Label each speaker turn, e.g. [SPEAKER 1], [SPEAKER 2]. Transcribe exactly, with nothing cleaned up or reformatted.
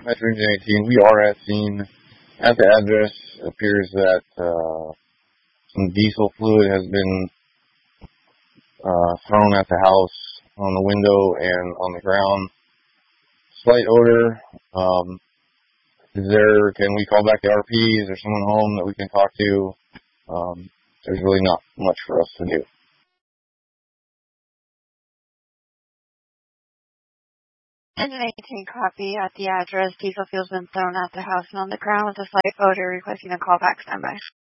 [SPEAKER 1] Metro Engine eighteen, we are at scene. At the address, it appears that uh, some diesel fluid has been uh, thrown at the house on the window and on the ground. Slight odor. Um, is there? Can we call back the R P? Is there someone home that we can talk to? Um, there's really not much for us to do.
[SPEAKER 2] Engine eighteen copy at the address. Diesel fuel's been thrown at the house and on the ground with a slight odor, requesting a callback standby.